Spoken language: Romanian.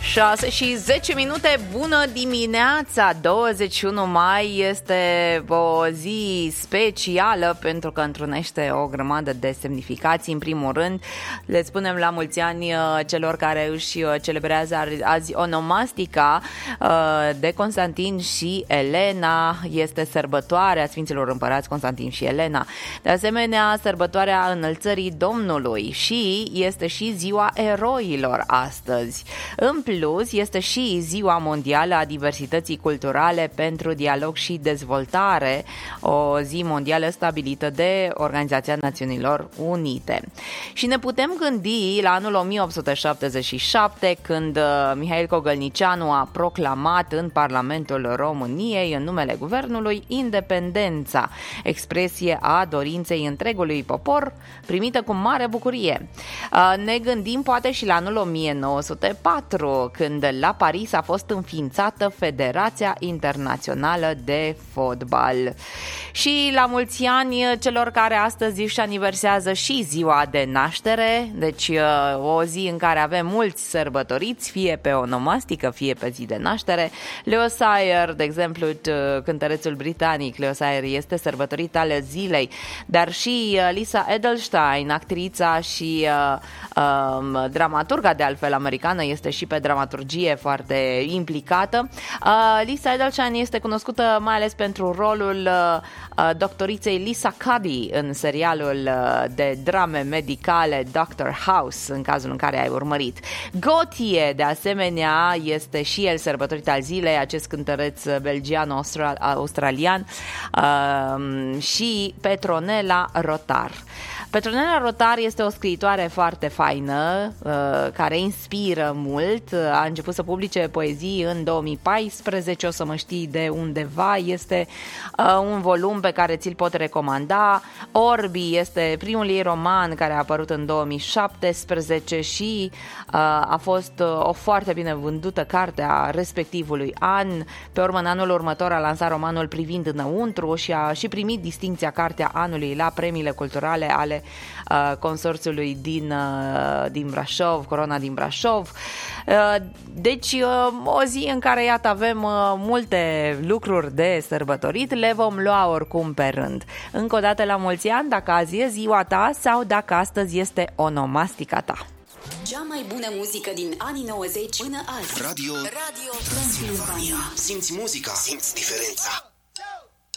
6:10. Bună dimineața! 21 mai este o zi specială pentru că întrunește o grămadă de semnificații. În primul rând, le spunem la mulți ani celor care își celebrează azi onomastica de Constantin și Elena. Este sărbătoarea Sfinților Împărați Constantin și Elena. De asemenea, sărbătoarea Înălțării Domnului și este și ziua eroilor astăzi. În plus, este și Ziua Mondială a Diversității Culturale pentru Dialog și Dezvoltare, o zi mondială stabilită de Organizația Națiunilor Unite. Și ne putem gândi la anul 1877, când Mihail Cogălnicianu a proclamat în Parlamentul României, în numele guvernului, independența, expresie a dorinței întregului popor, primită cu mare bucurie. Ne gândim poate și la anul 1904, când la Paris a fost înființată Federația Internațională de Fotbal. Și la mulți ani celor care astăzi își aniversează și ziua de naștere, deci o zi în care avem mulți sărbătoriți, fie pe onomastică, fie pe zi de naștere. Leo Sayer, de exemplu, cântărețul britanic Leo Sayer, este sărbătorit al zilei, dar și Lisa Edelstein, actrița și dramaturga de altfel americană, este și pe dramaturgie foarte implicată. Lisa Edelstein este cunoscută mai ales pentru rolul doctoriței Lisa Cuddy în serialul de drame medicale Dr. House, în cazul în care ai urmărit. Gautier, de asemenea, este și el sărbătorit al zilei, acest cântăreț belgian-australian, și Petronella Rotar. Petronella Rotar este o scriitoare foarte faină, care inspiră mult. A început să publice poezii în 2014, o să mă știi de undeva. Este un volum pe care ți-l pot recomanda. Orbi este primul ei roman care a apărut în 2017 și a fost o foarte bine vândută carte a respectivului an. Pe urmă, în anul următor a lansat romanul Privind înăuntru și a și primit distincția Cartea Anului la premiile culturale ale consorțiului din Brașov, Corona din Brașov. Deci o zi în care, iată, avem multe lucruri de sărbătorit, le vom lua oricum pe rând. Încă o dată la mulți ani, dacă azi e ziua ta sau dacă astăzi este onomastica ta. Cea mai bună muzică din anii 90 până azi. Radio Transilvania. Simți muzica, simți diferența.